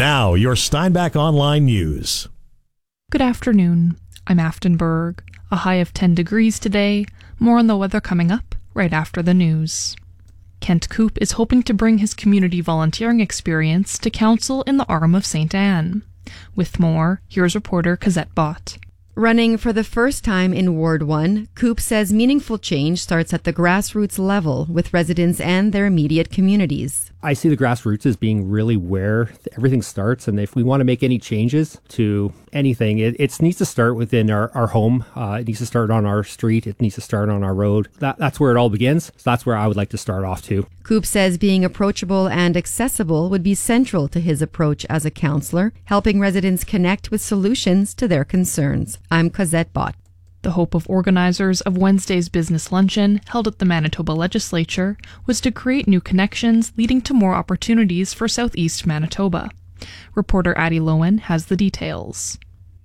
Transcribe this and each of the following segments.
Now, your Steinbach Online News. Good afternoon. I'm Aftenberg. A high of 10 degrees today. More on the weather coming up right after the news. Kent Coop is hoping to bring his community volunteering experience to council in the Arm of St. Anne. With more, here's reporter Cosette Bott. Running for the first time in Ward 1, Coop says meaningful change starts at the grassroots level with residents and their immediate communities. I see the grassroots as being really where everything starts. And if we want to make any changes to anything, it needs to start within our home. It needs to start on our street. It needs to start on our road. That's where it all begins. So that's where I would like to start off too. Coop says being approachable and accessible would be central to his approach as a councillor, helping residents connect with solutions to their concerns. I'm Cosette Bott. The hope of organizers of Wednesday's business luncheon, held at the Manitoba Legislature, was to create new connections leading to more opportunities for Southeast Manitoba. Reporter Addie Lowen has the details.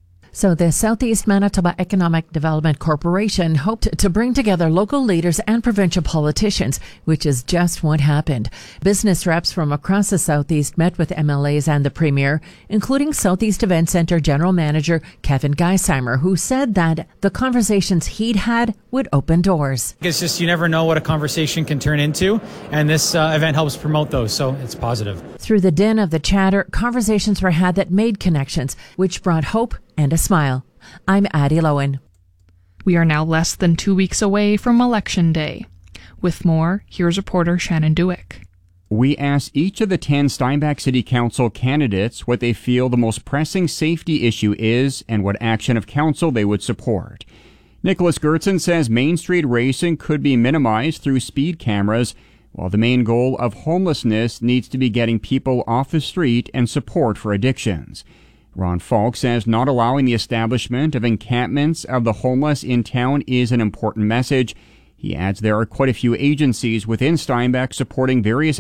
So the Southeast Manitoba Economic Development Corporation hoped to bring together local leaders and provincial politicians, which is just what happened. Business reps from across the Southeast met with MLAs and the Premier, including Southeast Event Centre General Manager Kevin Geisheimer, who said that the conversations he'd had would open doors. It's just you never know what a conversation can turn into, and this event helps promote those, so it's positive. Through the din of the chatter, conversations were had that made connections, which brought hope and a smile. I'm Addie Lowen. We are now less than 2 weeks away from Election Day. With more, here's reporter Shannon Dewick. We asked each of the 10 Steinbach City Council candidates what they feel the most pressing safety issue is and what action of council they would support. Nicholas Gertson says Main Street racing could be minimized through speed cameras, while the main goal of homelessness needs to be getting people off the street and support for addictions. Ron Falk says not allowing the establishment of encampments of the homeless in town is an important message. He adds there are quite a few agencies within Steinbach supporting various